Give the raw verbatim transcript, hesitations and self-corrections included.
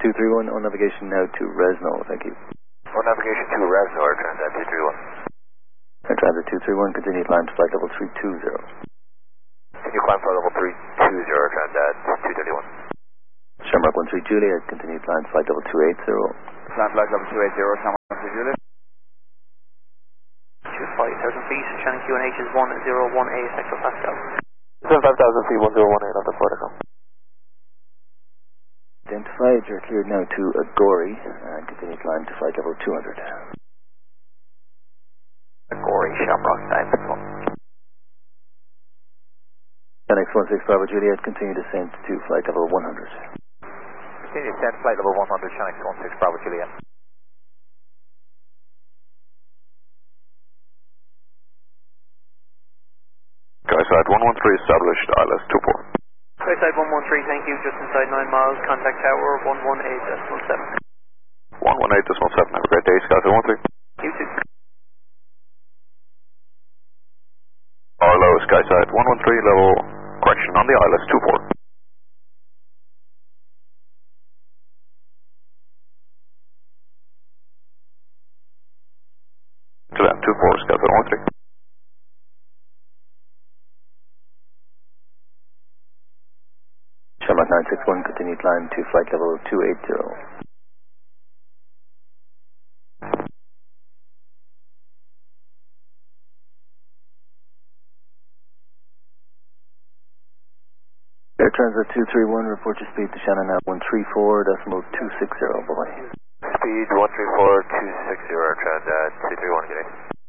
two three one, on navigation now to Resno, thank you. On navigation to Resno, Air Transat two three one. Air Transat two three one, continue climb to flight level three two zero. Continue climb flight level three two zero, Air Transat two thirty-one. Shamrock one three Juliet, continue climb flight level two eight zero. Climb flight level two eight zero, Shamrock one three Juliet. five thousand feet, Shannon Q N H is one zero one eight hectopascal. five thousand feet, one zero one eight on the protocol. Identified, you're cleared now to Agori, and continue climb to flight level two hundred. Agori, Shamrock nine six one. N X one six Bravo Juliet, continue descent to flight level one hundred. Continue descent flight level one hundred, N X one six Bravo Juliet. SkySide one one three established, I L S two four. SkySide one one three, thank you, just inside nine miles, contact tower one one eight decimal seven. one one eight decimal seven, have a great day, SkySide one one three. You too. Arlo, SkySide one one three, level correction on the I L S two four. Juliet two four, SkySide one one three. Shamrock nine six one, continue climb to flight level two eight zero. Air Transat two three one, report your speed to Shannon at one three four decimal two six zero, bye-bye. Speed one three four two six zero, Air Transat two three one, good day.